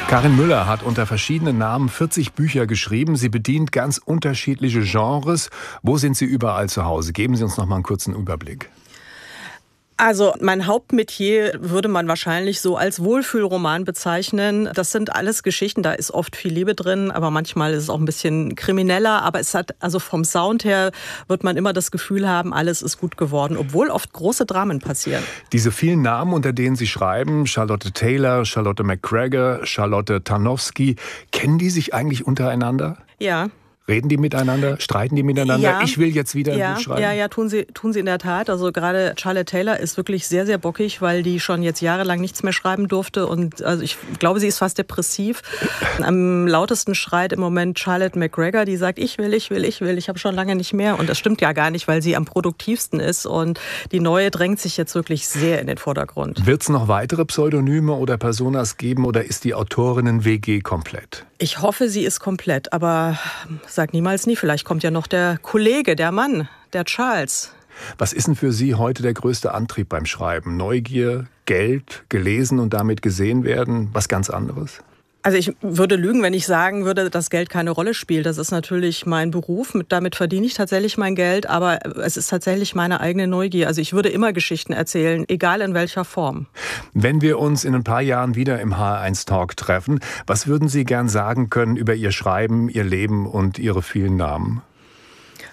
Karin Müller hat unter verschiedenen Namen 40 Bücher geschrieben. Sie bedient ganz unterschiedliche Genres. Wo sind Sie überall zu Hause? Geben Sie uns noch mal einen kurzen Überblick. Also mein Hauptmetier würde man wahrscheinlich so als Wohlfühlroman bezeichnen. Das sind alles Geschichten, da ist oft viel Liebe drin, aber manchmal ist es auch ein bisschen krimineller. Aber es hat, also vom Sound her wird man immer das Gefühl haben, alles ist gut geworden, obwohl oft große Dramen passieren. Diese vielen Namen, unter denen Sie schreiben, Charlotte Taylor, Charlotte McGregor, Charlotte Tarnowski, kennen die sich eigentlich untereinander? Ja. Reden die miteinander? Streiten die miteinander? Ja. Ich will jetzt wieder ein Buch schreiben. Ja, tun sie in der Tat. Also gerade Charlotte Taylor ist wirklich sehr, sehr bockig, weil die schon jetzt jahrelang nichts mehr schreiben durfte. Und also ich glaube, sie ist fast depressiv. Am lautesten schreit im Moment Charlotte McGregor, die sagt, ich will. Ich habe schon lange nicht mehr. Und das stimmt ja gar nicht, weil sie am produktivsten ist. Und die neue drängt sich jetzt wirklich sehr in den Vordergrund. Wird es noch weitere Pseudonyme oder Personas geben oder ist die Autorinnen-WG komplett? Ich hoffe, sie ist komplett, aber sag niemals nie. Vielleicht kommt ja noch der Kollege, der Mann, der Charles. Was ist denn für Sie heute der größte Antrieb beim Schreiben? Neugier, Geld, gelesen und damit gesehen werden? Was ganz anderes? Also ich würde lügen, wenn ich sagen würde, dass Geld keine Rolle spielt. Das ist natürlich mein Beruf, damit verdiene ich tatsächlich mein Geld, aber es ist tatsächlich meine eigene Neugier. Also ich würde immer Geschichten erzählen, egal in welcher Form. Wenn wir uns in ein paar Jahren wieder im HR1 Talk treffen, was würden Sie gern sagen können über Ihr Schreiben, Ihr Leben und Ihre vielen Namen?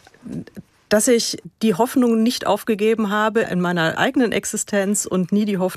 Dass ich die Hoffnung nicht aufgegeben habe in meiner eigenen Existenz und nie die Hoffnung